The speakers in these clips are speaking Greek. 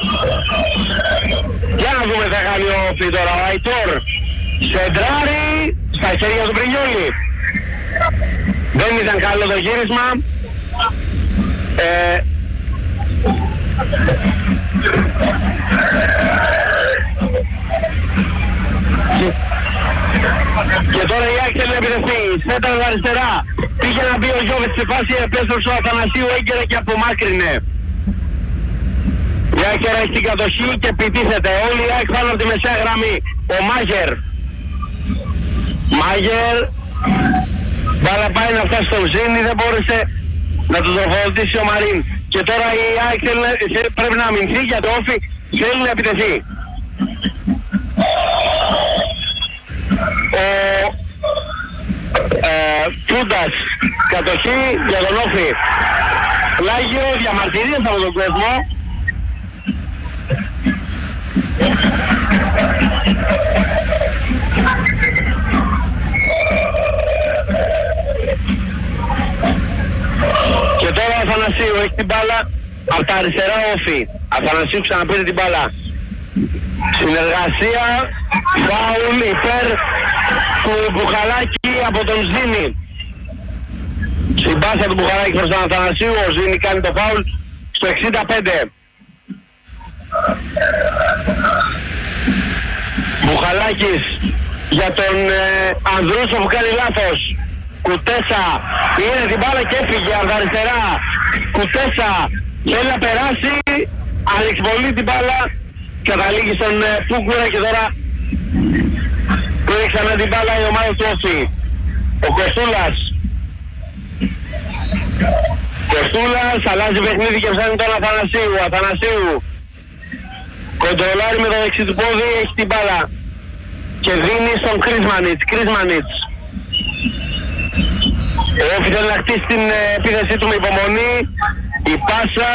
Για να δούμε θα κάνει ο Όφη τώρα. Ο Αϊτόρ σεντράρει στα χέρια του Πρινιόλη. Δεν ήταν καλό το γύρισμα. Και τώρα η Άκη θέλει να επιτεθεί. Σέντα αριστερά. Πήγε να μπει ο Γιώβετς στη φάση, επέστρεψε ο Αθανασίου έγκαιρα και απομάκρυνε. Η Άκη έχει την κατοχή και επιτίθεται. Όλοι οι Άκη πάνω από τη μεσαία γραμμή. Ο Μάγερ. Μάγερ. Μπάλα πάει να φτάσει στο Ζήνη, δεν μπόρεσε να το τροφοδοτήσει ο Μαρίν. Και τώρα η ΑΕΚ πρέπει να αμυνθεί για το Όφη, θέλει να επιτεθεί. Ο Φούντας, κατοχή για τον Όφη. Πλάγιο, διαμαρτυρίες από τον κόσμο. Και τώρα ο Αθανασίου έχει την μπάλα από τα αριστερά Όφη. Αθανασίου ξαναπήρε την μπάλα. Συνεργασία, φάουλ υπέρ του Μπουχαλάκη από τον Ζήνη. Στην πάσα του Μπουχαλάκη προς τον Αθανασίου, ο Ζήνη κάνει το φάουλ στο 65. Μπουχαλάκης για τον Ανδρούσο που κάνει λάθος. Κουτέσα πήρε την μπάλα και έφυγε από τα αριστερά. Κουτέσα θέλει να περάσει, ανεξπολεί την μπάλα, καταλήγει στον Πούκουρα και τώρα πήρε ξανά την μπάλα η ομάδα του Όφη. Ο Κωστούλας. Κωστούλας αλλάζει παιχνίδι και ψάχνει τον Αθανασίου. Αθανασίου κοντρολάρει με το δεξί του πόδι, έχει την μπάλα και δίνει στον Κρίσμανιτς. Ο Όφη θέλει να χτίσει την επίθεσή του με υπομονή. Η πάσα.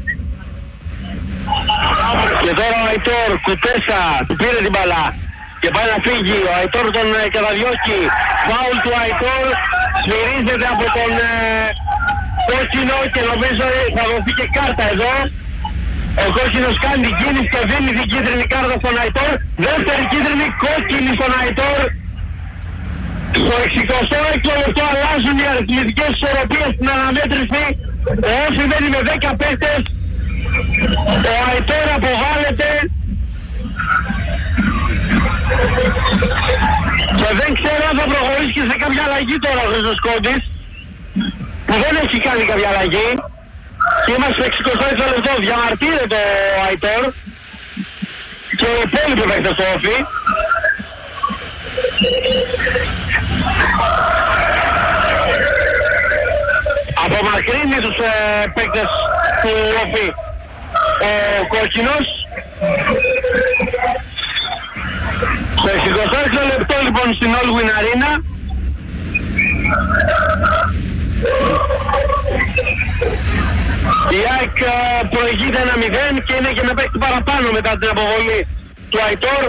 Και τώρα ο Αϊτόρ, Κουτέσα, του πήρε την μπαλά και πάει να φύγει. Ο Αϊτόρ τον καταδιώκει. Φάουλ του Αϊτόρ. Σφυρίζεται από τον κόκκινο και νομίζω θα δοθεί και κάρτα εδώ. Ο κόκκινος κάνει την κίνηση και δίνει την κίτρινη κάρτα στον Αϊτόρ. Δεύτερη κίτρινη, κόκκινη στον Αϊτόρ. Στο 66ο λεπτό αλλάζουν οι αριθμητικές ισορροπίες στην αναμέτρηση. Ο Όφη μένει με 10 παίκτες. Ο Αϊτόρ αποβάλλεται. Και δεν ξέρω αν θα προχωρήσει και σε κάποια αλλαγή τώρα ο Χρυσοσκόντης, που δεν έχει κάνει κάποια αλλαγή. Και είμαστε στο 66ο λεπτό. Διαμαρτύρεται ο Αϊτόρ και οι υπόλοιποι παίκτες του Όφη. Απομακρύνει τους παίκτες του Όφη ο κόκκινος. Στο 66ο λεπτό λοιπόν στην Όλγουιν Αρίνα. Η ΑΕΚ προηγείται 1-0 και είναι και με παίκτη παραπάνω μετά την αποβολή του Αϊτόρ.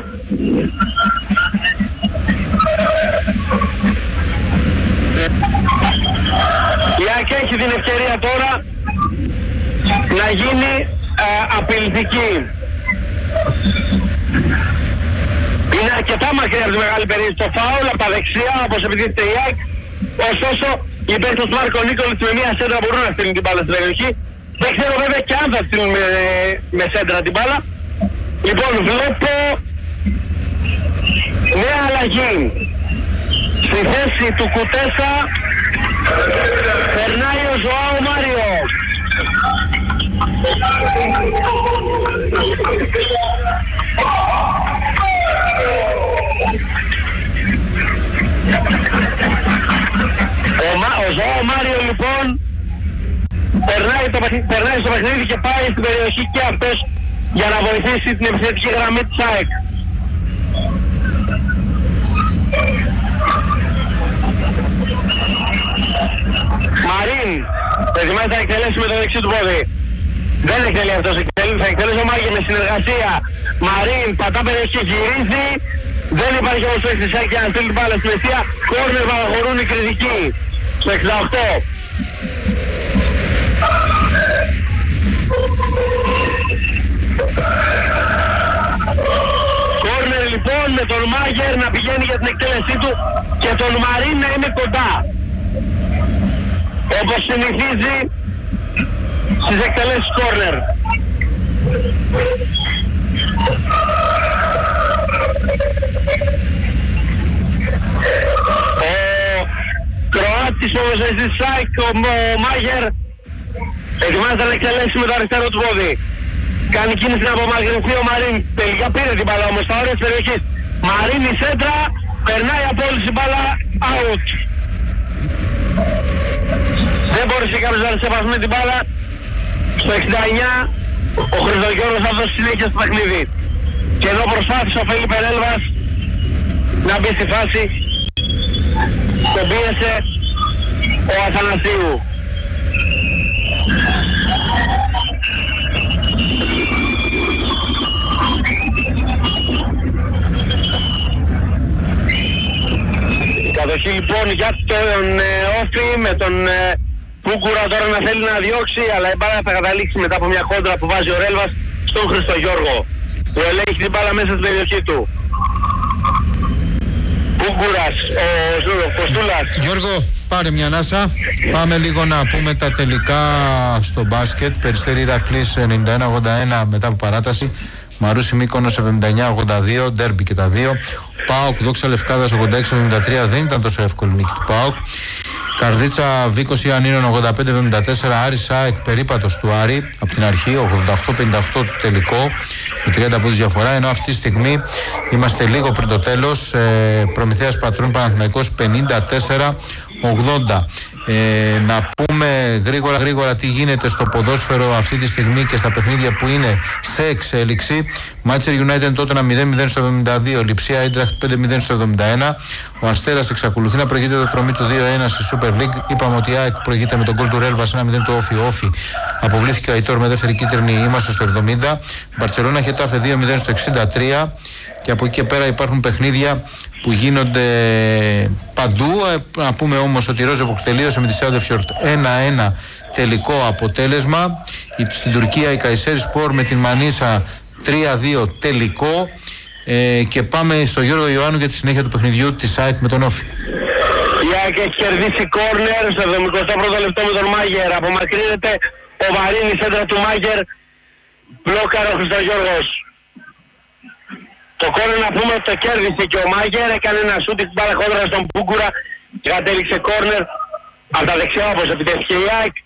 Η ΑΕΚ έχει την ευκαιρία τώρα να γίνει απειλητική. Είναι αρκετά μακριά από τη μεγάλη περίοδο το φάουλ, από τα δεξιά όπως επιτίθεται η ΑΕΚ. Ωστόσο οι παίκτες του Μάρκο Νίκολιτς με μια σέντρα μπορούν να στείλουν την μπάλα στην περιοχή. Δεν ξέρω βέβαια και αν θα στείλουν με σέντρα την μπάλα. Λοιπόν, βλέπω νέα αλλαγή. Στη θέση του Κουτέσα περνάει ο Ζωάο Μάριο. Ο Ζωάο Μάριο λοιπόν περνάει στο παιχνίδι και πάει στην περιοχή και αυτός για να βοηθήσει την επιθετική γραμμή της ΑΕΚ. Μαρίν ετοιμάζει να εκτελέσει με το δεξί του πόδι. Δεν εκτελεί αυτός, θα εκτελέσει ο Μάγερ με συνεργασία. Μαρίν πατά περιοχή, γυρίζει. Δεν υπάρχει όμως παίκτης της ΑΕΚ για να στείλει την μπάλα στην αιστεία. Κόρνερ παραχωρούν οι κριτικοί. Στο 68. τον Μάγερ να πηγαίνει για την εκτέλεσή του και τον Μαρίν να είναι κοντά. Όπως συνηθίζει στις εκτελέσεις κόρνερ. Ο Κροάτης όμως στη ΣΑΕΚ, ο Μάγερ, ετοιμάζεται να εκτελέσει με το αριστερό του πόδι. Κάνει κίνηση να απομακρυνθεί ο Μαρίν. Τελικά πήρε την μπάλα όμως στα όρια της περιοχής. Μαρίν η σέντρα, περνάει από όλη την μπάλα, out. Δεν μπορούσε κάποιος να σεβασμεί με την μπάλα. Στο 69 ο Χρυστογιώργος θα δώσει συνέχεια στο παιχνίδι. Και εδώ προσπάθησε ο Φέλιππε Έλβας να μπει στη φάση. Τον πίεσε ο Αθανασίου. Κατοχή λοιπόν για τον Όφη με τον Πούκουρα τώρα να θέλει να διώξει, αλλά η μπάλα θα καταλήξει μετά από μια κόντρα που βάζει ο Ρέλβας στον Χριστογιώργο που ελέγχει την μπάλα μέσα στην περιοχή του. Πούκουρας, ο Κοστούλας. Γιώργο, πάρε μια ανάσα. Πάμε λίγο να πούμε τα τελικά στο μπάσκετ. Περιστέρι Ηρακλής 91-81 μετά από παράταση. Μαρούσι Μύκονος 79-82, ντέρμπι και τα δύο. ΠΑΟΚ Δόξα Λευκάδας 86-73, δεν ήταν τόσο εύκολη νίκη του ΠΑΟΚ. Καρδίτσα Βίκος Ιαννίνων 85-74, Άρης ΑΕΚ περίπατος του Άρη από την αρχή, 88-58 του τελικό, με 30 πόντους διαφορά. Ενώ αυτή τη στιγμή είμαστε λίγο πριν το τέλος, Προμηθέας Πατρών Παναθηναϊκός 54-80. Να πούμε γρήγορα τι γίνεται στο ποδόσφαιρο αυτή τη στιγμή και στα παιχνίδια που είναι σε εξέλιξη. Manchester United τότε 0-0 στο 72, Λειψία Eintracht 5-0 στο 71. Ο Αστέρας εξακολουθεί να προηγείται το τρομή του 2-1 στη Super League. Είπαμε ότι η ΑΕΚ προηγείται με τον γκολ του Ρέλβας 1-0 του Όφι. Αποβλήθηκε ο Αϊτόρ με δεύτερη κίτρινη, είμαστε στο 70. Μπαρτσελόνα Χετάφε 2-0 στο 63. Και από εκεί και πέρα υπάρχουν παιχνίδια που γίνονται παντού. Να πούμε όμως ότι η Ρόζεμπουργκ τελείωσε με τη Σάντεφιορτ 1-1 τελικό αποτέλεσμα. Στην Τουρκία η Καϊσέρισπορ με την Μανίσα 3-2 τελικό. Και πάμε στο Γιώργο Ιωάννου για τη συνέχεια του παιχνιδιού της ΑΕΚ με τον Όφη. Η ΑΕΚ έχει κερδίσει κόρνερ στο 71ο λεπτό με τον Μάγερ. Απομακρύνεται ο Βαρίνης, σέντρα του Μάγερ. Μπλόκαρε ο Χριστογιώργος. Το κόρνερ να πούμε ότι το κέρδισε και ο Μάγερ, έκανε ένα σούτ στην μπάλα κόντρα στον Πούκουρα και κατέληξε κόρνερ από τα δεξιά όπως επιτέθηκε η ΑΕΚ.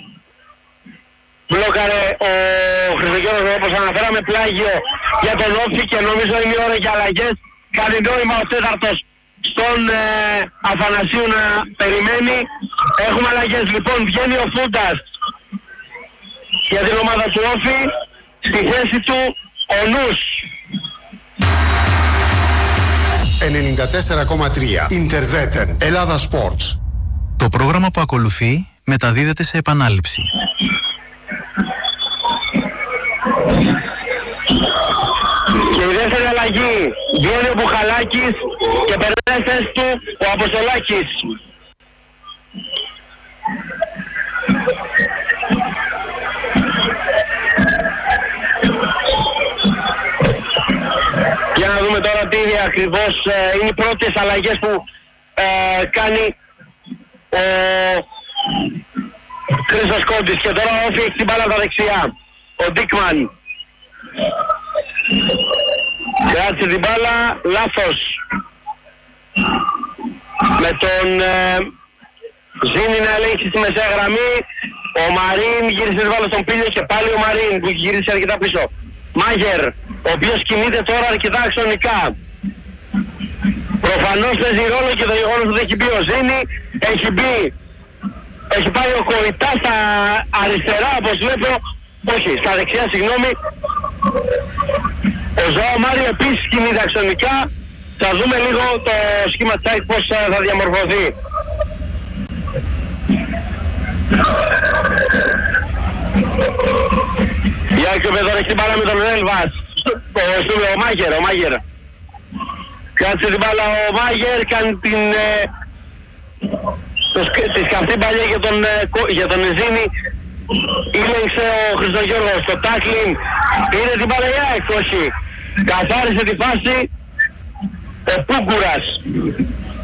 Μπλόκαρε ο Χριστογιώργος όπως αναφέραμε, πλάγιο για τον Όφη και νομίζω είναι η ώρα για αλλαγές. Κάνει νόημα ο τέταρτος στον Αθανασίου να περιμένει. Έχουμε αλλαγές λοιπόν, βγαίνει ο Φούντας για την ομάδα του Όφη, στη θέση του ο Νους. 94,3 Interveten Ελλάδα Sports. Το πρόγραμμα που ακολουθεί μεταδίδεται σε επανάληψη. Και η δεύτερη αλλαγή, βγαίνει ο Μπουχαλάκης και περνάει θέση του ο Αποστολάκης. Για να δούμε τώρα τι ακριβώς είναι οι πρώτες αλλαγές που κάνει ο Χρήστος Κόντης. Και τώρα ο Όφη έχει την μπάλα τα δεξιά. Ο Ντίκμαν κράτησε την μπάλα, λάθος. Με τον Ζήνη να ελέγξει στη μεσαία γραμμή. Ο Μαρίν γύρισε την μπάλα στον Πίλιο και πάλι ο Μαρίν που γύρισε αρκετά πίσω. Μάγερ, ο οποίος κινείται τώρα αρκετά αξονικά. Προφανώς παίζει ρόλο και το γεγονός ότι έχει μπει ο Ζήνη, έχει πάει ο Κοϊτά στα αριστερά όπως βλέπω, όχι, στα δεξιά συγγνώμη. Ο Ζωάο Μάριο επίσης κινείται αξονικά. Θα δούμε λίγο το σχήμα τσάικ πώς θα διαμορφωθεί. Η Άκη Πεδόν έχει την μπάλα με τον Ρέλβας. Ο Μάγερ. Κράτησε την μπάλα ο Μάγερ, κάνει τη σκαφτή παλιά για τον Ζήνη. Ήλεγξε ο Χριστογιώργος στο τάκλιν. Πήρε την μπάλα η Άκη, όχι. Καθάρισε τη φάση. ο Πούγκουρας